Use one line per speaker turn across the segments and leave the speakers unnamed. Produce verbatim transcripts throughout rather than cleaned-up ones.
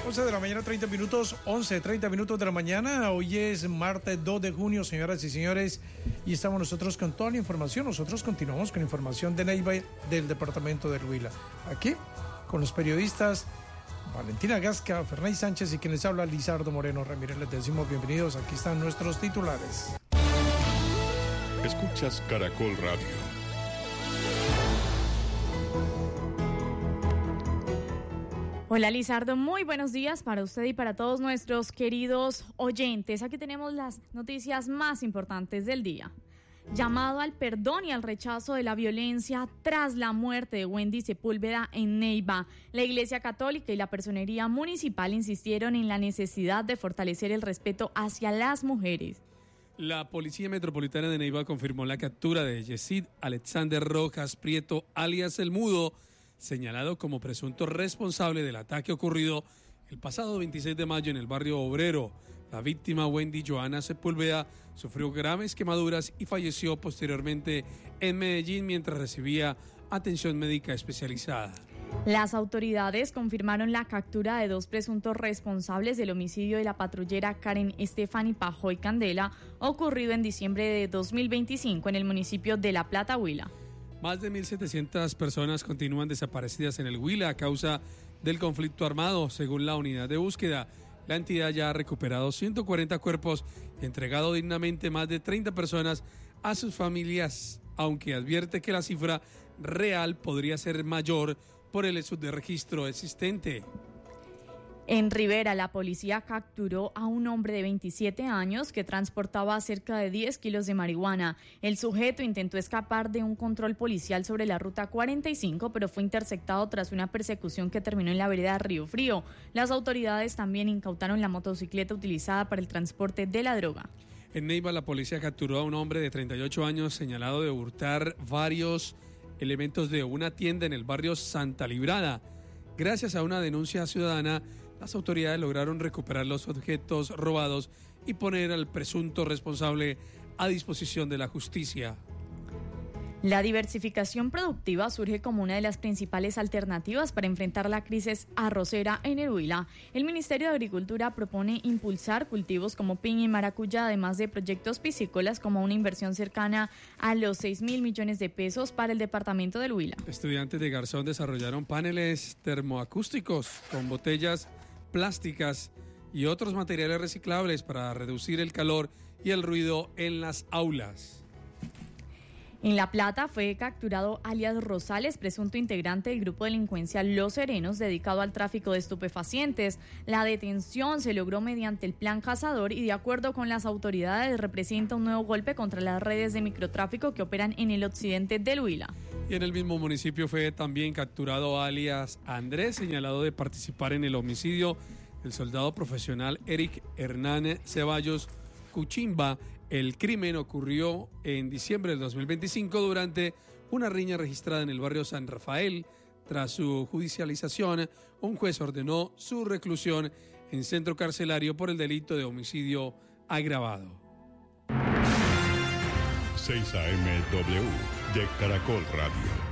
once de la mañana, treinta minutos, once, treinta minutos de la mañana. Hoy es martes dos de junio, señoras y señores, y estamos nosotros con toda la información. Nosotros continuamos con información de Neiva del departamento del Huila. Aquí, con los periodistas Valentina Gasca, Fernay Sánchez y quien les habla, Lizardo Moreno Ramírez. Les decimos bienvenidos. Aquí están nuestros titulares.
Escuchas Caracol Radio.
Hola Lizardo, muy buenos días para usted y para todos nuestros queridos oyentes. Aquí tenemos las noticias más importantes del día. Llamado al perdón y al rechazo de la violencia tras la muerte de Wendy Sepúlveda en Neiva. La Iglesia Católica y la Personería Municipal insistieron en la necesidad de fortalecer el respeto hacia las mujeres.
La Policía Metropolitana de Neiva confirmó la captura de Yesid Alexander Rojas Prieto, alias El Mudo, señalado como presunto responsable del ataque ocurrido el pasado veintiséis de mayo en el barrio Obrero. La víctima, Wendy Joana Sepúlveda, sufrió graves quemaduras y falleció posteriormente en Medellín mientras recibía atención médica especializada.
Las autoridades confirmaron la captura de dos presuntos responsables del homicidio de la patrullera Karen Estefany Pajoy Candela, ocurrido en diciembre de dos mil veinticinco en el municipio de La Plata, Huila.
Más de mil setecientas personas continúan desaparecidas en el Huila a causa del conflicto armado, según la unidad de búsqueda. La entidad ya ha recuperado ciento cuarenta cuerpos y entregado dignamente más de treinta personas a sus familias, aunque advierte que la cifra real podría ser mayor por el subregistro existente.
En Rivera, la policía capturó a un hombre de veintisiete años que transportaba cerca de diez kilos de marihuana. El sujeto intentó escapar de un control policial sobre la ruta cuarenta y cinco, pero fue interceptado tras una persecución que terminó en la vereda Río Frío. Las autoridades también incautaron la motocicleta utilizada para el transporte de la droga.
En Neiva, la policía capturó a un hombre de treinta y ocho años señalado de hurtar varios elementos de una tienda en el barrio Santa Librada. Gracias a una denuncia ciudadana, las autoridades lograron recuperar los objetos robados y poner al presunto responsable a disposición de la justicia.
La diversificación productiva surge como una de las principales alternativas para enfrentar la crisis arrocera en el Huila. El Ministerio de Agricultura propone impulsar cultivos como piña y maracuyá, además de proyectos piscícolas como una inversión cercana a los seis mil millones de pesos para el departamento del Huila.
Estudiantes de Garzón desarrollaron paneles termoacústicos con botellas plásticas y otros materiales reciclables para reducir el calor y el ruido en las aulas.
En La Plata fue capturado alias Rosales, presunto integrante del grupo delincuencial Los Serenos, dedicado al tráfico de estupefacientes. La detención se logró mediante el Plan Cazador y, de acuerdo con las autoridades, representa un nuevo golpe contra las redes de microtráfico que operan en el occidente del Huila.
Y en el mismo municipio fue también capturado alias Andrés, señalado de participar en el homicidio del soldado profesional Eric Hernán Ceballos Cuchimba. El crimen ocurrió en diciembre del dos mil veinticinco durante una riña registrada en el barrio San Rafael. Tras su judicialización, un juez ordenó su reclusión en centro carcelario por el delito de homicidio agravado.
seis A M W de Caracol Radio.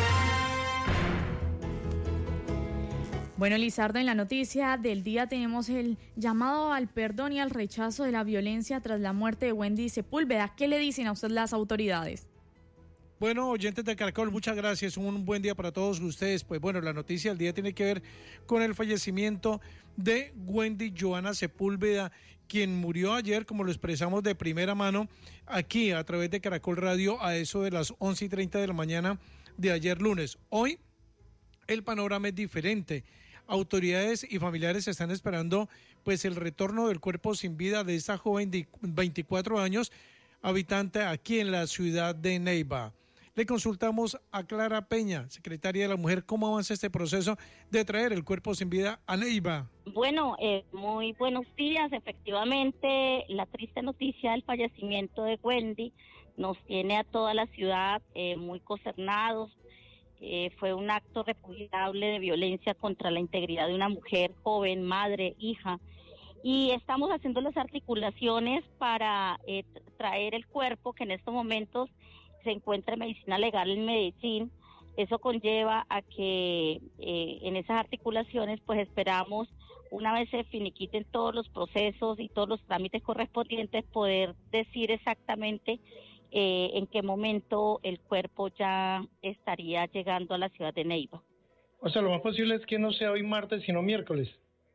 Bueno, Lizardo, en la noticia del día tenemos el llamado al perdón y al rechazo de la violencia tras la muerte de Wendy Sepúlveda. ¿Qué le dicen a usted las autoridades?
Bueno, oyentes de Caracol, muchas gracias. Un buen día para todos ustedes. Pues bueno, la noticia del día tiene que ver con el fallecimiento de Wendy Joana Sepúlveda, quien murió ayer, como lo expresamos de primera mano, aquí a través de Caracol Radio a eso de las once y treinta de la mañana de ayer lunes. Hoy el panorama es diferente. Autoridades y familiares están esperando pues el retorno del cuerpo sin vida de esta joven de veinticuatro años, habitante aquí en la ciudad de Neiva. Le consultamos a Clara Peña, secretaria de la Mujer, cómo avanza este proceso de traer el cuerpo sin vida a Neiva.
Bueno, eh, muy buenos días. Efectivamente, la triste noticia del fallecimiento de Wendy nos tiene a toda la ciudad eh, muy consternados. Eh, fue un acto repudiable de violencia contra la integridad de una mujer joven, madre, hija, y estamos haciendo las articulaciones para eh, traer el cuerpo que en estos momentos se encuentra en medicina legal en Medellín. Eso conlleva a que eh, en esas articulaciones pues esperamos, una vez se finiquiten todos los procesos y todos los trámites correspondientes, poder decir exactamente eh, en qué momento el cuerpo ya estaría llegando a la ciudad de Neiva.
O sea, lo más posible es que no sea hoy martes, sino miércoles.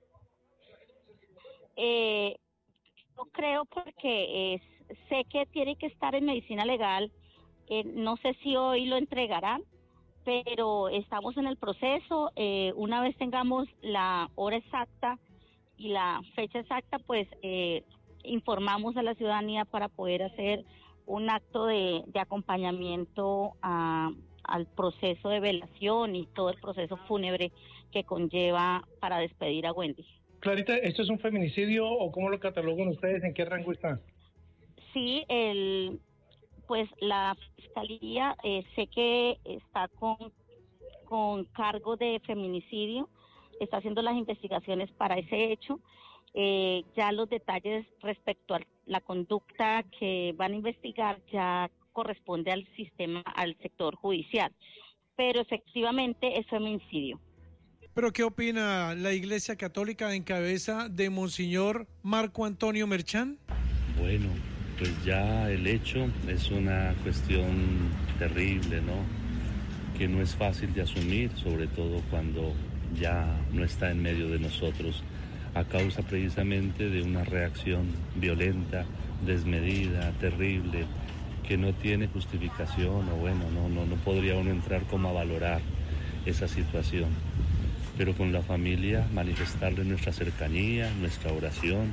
Eh, no creo porque eh, sé que tiene que estar en medicina legal, eh, no sé si hoy lo entregarán, pero estamos en el proceso. Eh, una vez tengamos la hora exacta y la fecha exacta, pues eh, informamos a la ciudadanía para poder hacer un acto de, de acompañamiento a, al proceso de velación y todo el proceso fúnebre que conlleva para despedir a Wendy.
Clarita, ¿esto es un feminicidio o cómo lo catalogan ustedes? ¿En qué rango está?
Sí, el, pues la fiscalía eh, sé que está con, con cargo de feminicidio, está haciendo las investigaciones para ese hecho. Eh, ya los detalles respecto a la conducta que van a investigar ya corresponde al sistema, al sector judicial, pero efectivamente es feminicidio.
¿Pero qué opina la Iglesia Católica en cabeza de Monseñor Marco Antonio Merchán?
Bueno, pues ya el hecho es una cuestión terrible, ¿no? Que no es fácil de asumir, sobre todo cuando ya no está en medio de nosotros, a causa precisamente de una reacción violenta, desmedida, terrible, que no tiene justificación, o bueno, no, no, no podría uno entrar como a valorar esa situación. Pero con la familia manifestarle nuestra cercanía, nuestra oración.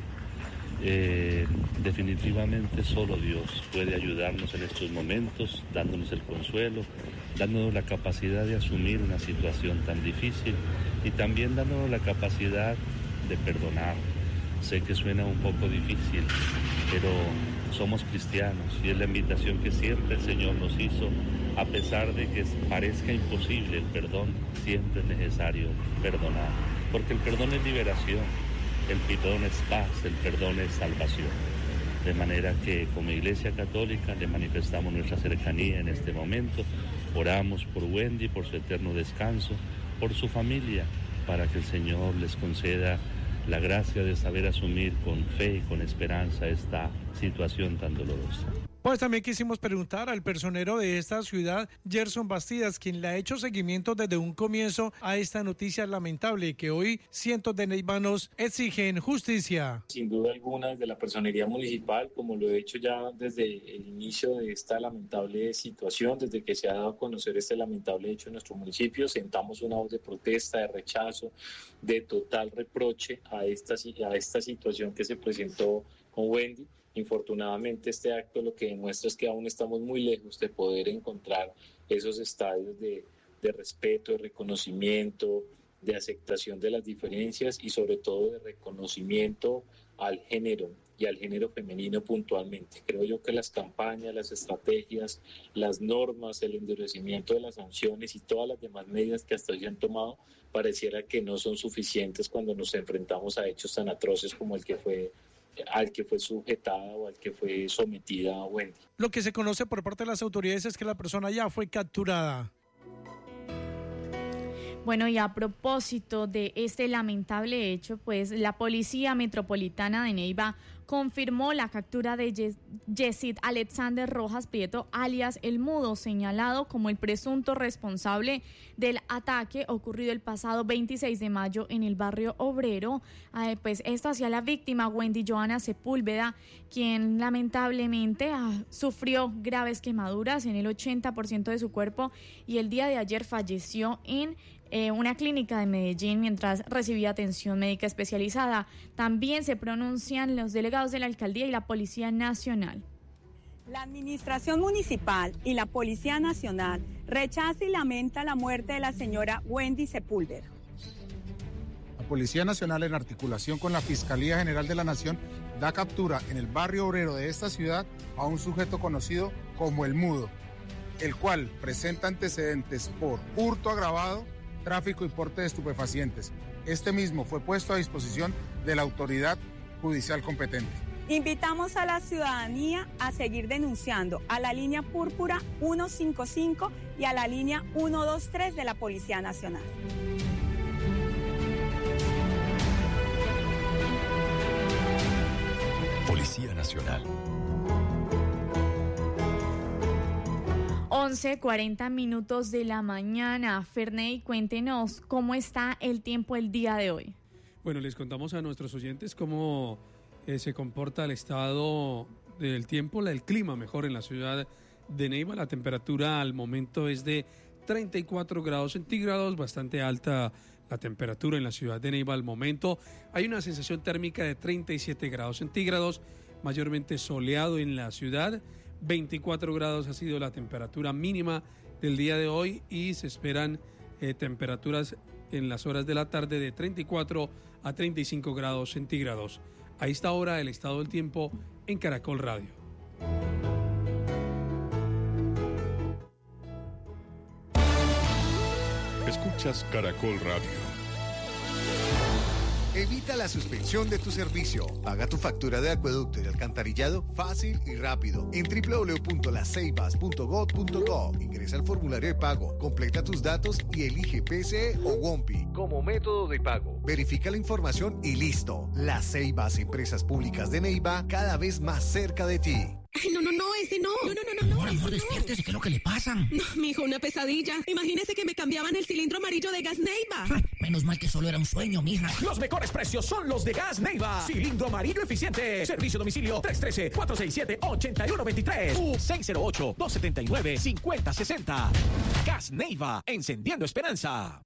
Eh, definitivamente solo Dios puede ayudarnos en estos momentos, dándonos el consuelo, dándonos la capacidad de asumir una situación tan difícil y también dándonos la capacidad de perdonar. Sé que suena un poco difícil, pero somos cristianos y es la invitación que siempre el Señor nos hizo. A pesar de que parezca imposible el perdón, siempre es necesario perdonar, porque el perdón es liberación, el perdón es paz, el perdón es salvación. De manera que como Iglesia Católica le manifestamos nuestra cercanía en este momento, oramos por Wendy, por su eterno descanso, por su familia, para que el Señor les conceda la gracia de saber asumir con fe y con esperanza esta situación tan dolorosa.
Pues también quisimos preguntar al personero de esta ciudad, Gerson Bastidas, quien le ha hecho seguimiento desde un comienzo a esta noticia lamentable que hoy cientos de neivanos exigen justicia.
Sin duda alguna, desde la personería municipal, como lo he hecho ya desde el inicio de esta lamentable situación, desde que se ha dado a conocer este lamentable hecho en nuestro municipio, sentamos una voz de protesta, de rechazo, de total reproche a esta, a esta situación que se presentó con Wendy. Infortunadamente este acto lo que demuestra es que aún estamos muy lejos de poder encontrar esos estadios de, de respeto, de reconocimiento, de aceptación de las diferencias y sobre todo de reconocimiento al género y al género femenino puntualmente. Creo yo que las campañas, las estrategias, las normas, el endurecimiento de las sanciones y todas las demás medidas que hasta hoy se han tomado pareciera que no son suficientes cuando nos enfrentamos a hechos tan atroces como el que fue al que fue sujetada o al que fue sometida a Wendy.
Lo que se conoce por parte de las autoridades es que la persona ya fue capturada.
Bueno, y a propósito de este lamentable hecho, pues la Policía Metropolitana de Neiva confirmó la captura de Yes- Yesid Alexander Rojas Prieto, alias El Mudo, señalado como el presunto responsable del ataque ocurrido el pasado veintiséis de mayo en el barrio Obrero. Eh, pues esto hacia la víctima Wendy Johanna Sepúlveda, quien lamentablemente ah, sufrió graves quemaduras en el ochenta por ciento de su cuerpo y el día de ayer falleció en Eh, una clínica de Medellín mientras recibía atención médica especializada. También se pronuncian los delegados de la Alcaldía y la Policía Nacional.
La Administración Municipal y la Policía Nacional rechaza y lamenta la muerte de la señora Wendy Sepúlveda.
La Policía Nacional, en articulación con la Fiscalía General de la Nación, da captura en el barrio obrero de esta ciudad a un sujeto conocido como El Mudo, el cual presenta antecedentes por hurto agravado, tráfico y porte de estupefacientes. Este mismo fue puesto a disposición de la autoridad judicial competente.
Invitamos a la ciudadanía a seguir denunciando a la línea púrpura ciento cincuenta y cinco y a la línea ciento veintitrés de la Policía Nacional.
Policía Nacional.
once cuarenta minutos de la mañana. Ferney, cuéntenos cómo está el tiempo el día de hoy.
Bueno, les contamos a nuestros oyentes cómo eh, se comporta el estado del tiempo, el clima mejor en la ciudad de Neiva. La temperatura al momento es de treinta y cuatro grados centígrados, bastante alta la temperatura en la ciudad de Neiva al momento. Hay una sensación térmica de treinta y siete grados centígrados, mayormente soleado en la ciudad. veinticuatro grados ha sido la temperatura mínima del día de hoy y se esperan eh, temperaturas en las horas de la tarde de treinta y cuatro a treinta y cinco grados centígrados. A esta hora el estado del tiempo en Caracol Radio.
Escuchas Caracol Radio.
Evita la suspensión de tu servicio. Paga tu factura de acueducto y de alcantarillado fácil y rápido en doble u doble u doble u punto las ceibas punto gob punto co. Ingresa al formulario de pago, completa tus datos y elige P C E o WOMPI como método de pago. Verifica la información y listo. Las Ceibas, empresas públicas de Neiva, cada vez más cerca de ti.
Ay, no, no, no, ese no. No, no, no, no.
Amor, amor, despiértese, ¿qué es lo que le pasa?
No, mijo, una pesadilla. Imagínese que me cambiaban el cilindro amarillo de Gas Neiva.
Menos mal que solo era un sueño, mija.
Los mejores precios son los de Gas Neiva. Cilindro amarillo eficiente. Servicio a domicilio tres uno tres, cuatro seis siete, ocho uno dos tres u seis cero ocho, dos siete nueve, cinco cero seis cero. Gas Neiva, encendiendo esperanza.